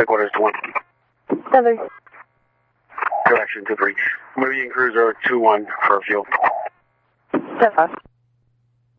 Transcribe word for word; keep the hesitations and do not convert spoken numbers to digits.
Headquarters to one. Seven. Correction, two three. Meridian Cruiser two one for fuel. Seven.